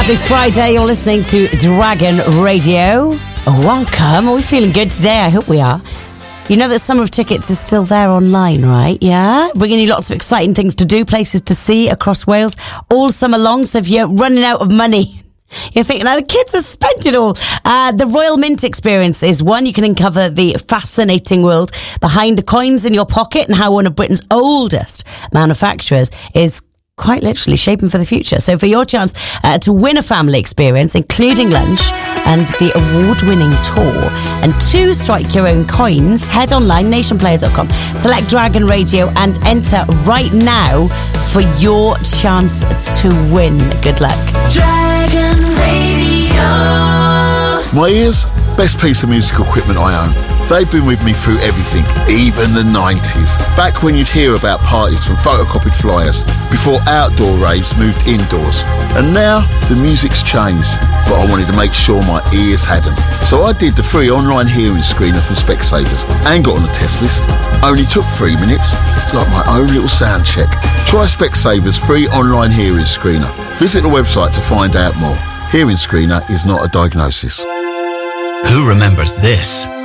Happy Friday, you're listening to Dragon Radio. Welcome. Are we feeling good today? I hope we are. You know that Summer of Tickets is still there online, right? Yeah? Bringing you lots of exciting things to do, places to see across Wales all summer long. So if you're running out of money, you're thinking, now the kids have spent it all. The Royal Mint experience is one. You can uncover the fascinating world behind the coins in your pocket and how one of Britain's oldest manufacturers is quite literally shaping for the future. So for your chance to win a family experience, including lunch and the award-winning tour, and 2 strike your own coins, head online, nationplayer.com, select Dragon Radio and enter right now for your chance to win. Good luck. Dragon Radio. My ears, best piece of musical equipment I own. They've been with me through everything, even the 90s. Back when you'd hear about parties from photocopied flyers, before outdoor raves moved indoors. And now, the music's changed, but I wanted to make sure my ears hadn't. So I did the free online hearing screener from Specsavers and got on the test list. Only took 3 minutes. It's like my own little sound check. Try Specsavers free online hearing screener. Visit the website to find out more. Hearing screener is not a diagnosis. Who remembers this?